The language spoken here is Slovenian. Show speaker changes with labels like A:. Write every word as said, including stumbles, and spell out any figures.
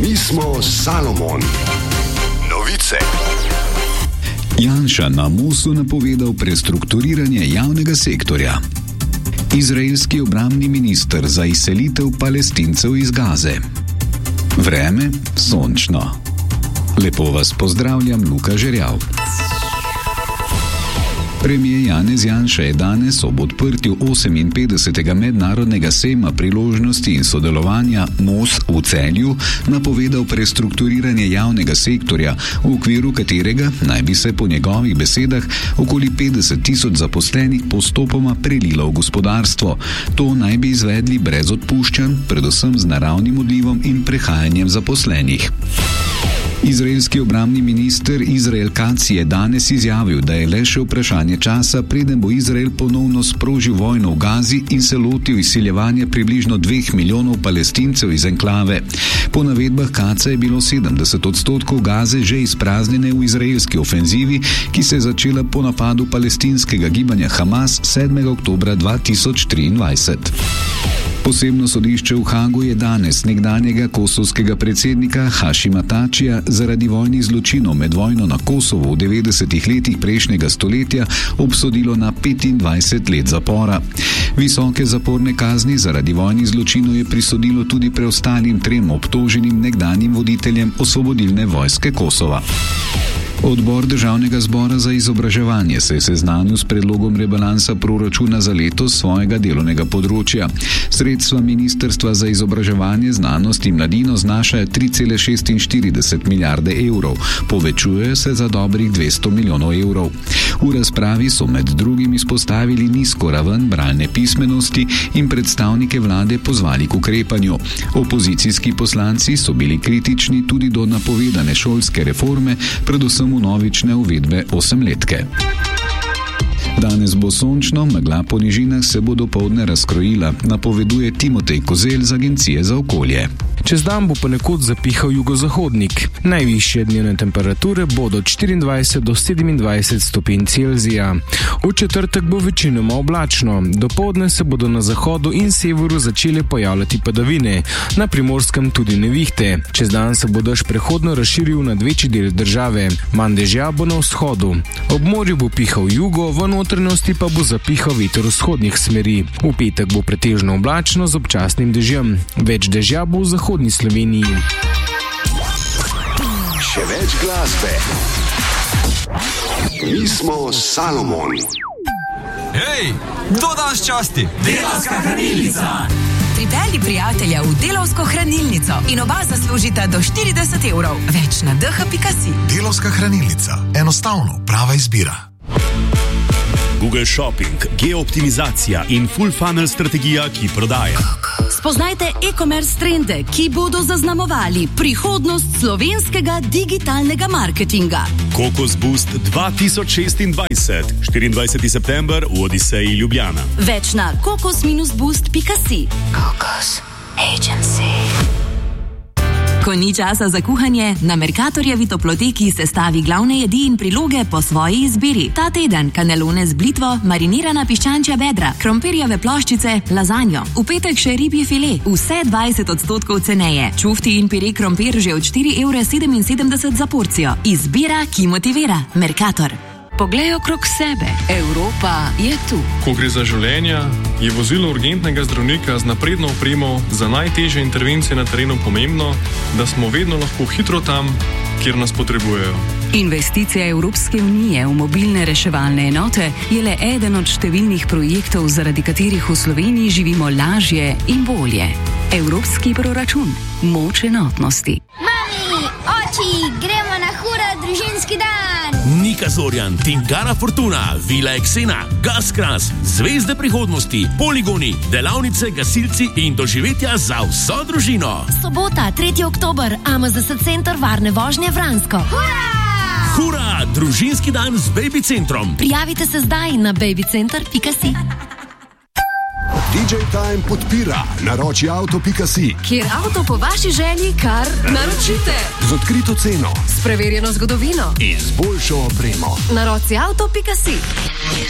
A: Mi smo Salomon. Novice.
B: Janša na Mosu napovedal prestrukturiranje javnega sektorja. Izraelski obrambni minister za izselitev Palestincev iz Gaze. Vreme sončno. Lepo vas pozdravljam, Luka Žerjav. Premijer Janez Janša je danes ob odprtju oseminpetdesetega mednarodnega sejma priložnosti in sodelovanja M O S v Celju napovedal prestrukturiranje javnega sektorja, v okviru katerega naj bi se po njegovih besedah okoli petdeset tisoč zaposlenih postopoma prelilo v gospodarstvo. To naj bi izvedli brez odpuščanj, predvsem z naravnim odlivom in prehajanjem zaposlenih. Izraelski obrambni minister Izrael Katz je danes izjavil, da je le še vprašanje časa, preden bo Izrael ponovno sprožil vojno v Gazi in se lotil izsiljevanja približno dveh milijonov Palestincev iz enklave. Po navedbah Katza je bilo sedemdeset odstotkov Gaze že izpraznjene v izraelski ofenzivi, ki se je začela po napadu palestinskega gibanja Hamas sedmega oktobra dva tisoč triindvajset. Posebno sodišče v Hagu je danes nekdanjega kosovskega predsednika Hašima Tačija zaradi vojnih zločinov med vojno na Kosovu v devetdesetih letih prejšnjega stoletja obsodilo na petindvajset let zapora. Visoke zaporne kazni zaradi vojnih zločinov je prisodilo tudi preostalim trem obtoženim nekdanjim voditeljem Osvobodilne vojske Kosova. Odbor Državnega zbora za izobraževanje se je seznanil s predlogom rebalansa proračuna za letos svojega delovnega področja. Sredstva Ministrstva za izobraževanje, znanost in mladino znašajo tri cele šestinštirideset milijarde evrov, povečujejo se za dobrih dvesto milijonov evrov. V razpravi so med drugim izpostavili nizko raven bralne pismenosti in predstavnike vlade pozvali k ukrepanju. Opozicijski poslanci so bili kritični tudi do napovedane šolske reforme, predvsem vnovične uvedbe osemletke. Danes bo sončno, megla po nižinah se bo dopoldne razkrojila, napoveduje Timotej Kozelj z Agencije za okolje.
C: Čez dan bo ponekod zapihal jugozahodnik. Najvišje dnevne temperature bodo od štiriindvajset do sedemindvajset stopinj Celzija. V četrtek bo večinoma oblačno. Dopoldne se bodo na zahodu in severu začele pojavljati padavine, na Primorskem tudi nevihte. Čez dan se bo dež prehodno razširil nad večji del države. Manj dežja bo na vzhodu. Ob morju bo pihal jugo, v notranjosti pa bo zapihal veter vzhodnih smeri. V petek bo pretežno oblačno z občasnim dežjem. Več dežja bo v zahodni Sloveniji.
A: Še več glasbe. Mi smo Salomon.
D: Hej, kdo danes časti?
E: Delavska hranilnica.
F: Pripelji prijatelja v Delavsko hranilnico in oba zaslužita do štirideset evrov. Več na d h pika si.
G: Delavska hranilnica. Enostavno prava izbira.
H: Google Shopping, geooptimizacija in full funnel strategija, ki prodaja.
I: Spoznajte e-commerce trende, ki bodo zaznamovali prihodnost slovenskega digitalnega marketinga.
H: Kokos Boost dva tisoč šestindvajset, štiriindvajseti september v Odiseji Ljubljana.
I: Več na kokos boost pika si.
F: Kokos Agency. Ko ni časa za kuhanje, na Mercatorjevi toploteki sestavi glavne jedi in priloge po svoji izbiri. Ta teden kanelone z blitvo, marinirana piščančja bedra, krompirjeve ploščice, lazanjo. V petek še ribji file, vse dvajset odstotkov ceneje. Čufti in pire krompir že od štiri evre sedeminsedemdeset za porcijo. Izbira, ki motivira. Mercator. Poglej okrog sebe. Evropa je tu.
J: Ko gre za življenja, je vozilo urgentnega zdravnika z napredno opremo za najtežje intervencije na terenu pomembno, da smo vedno lahko hitro tam, kjer nas potrebujejo.
K: Investicija Evropske unije v mobilne reševalne enote je le eden od številnih projektov, zaradi katerih v Sloveniji živimo lažje in bolje. Evropski proračun. Moč enotnosti.
L: Mami, oči, gremo na hura družinski dan!
M: Nika Zorjan, Tingara Fortuna, Vila Eksena, Gaskras, Zvezde prihodnosti, poligoni, delavnice, gasilci in doživetja za vso družino.
N: Sobota, tretji oktober, A M Z S Center varne vožnje Vransko.
L: Hura!
M: Hura, družinski dan z Baby Centrom.
N: Prijavite se zdaj na baby center pika si.
A: D J Time podpira naroči avto pika si,
N: kjer avto po vaši želji kar naročite.
A: Z odkrito ceno,
N: s preverjeno zgodovino
A: in z boljšo opremo.
N: naroci avto pika si.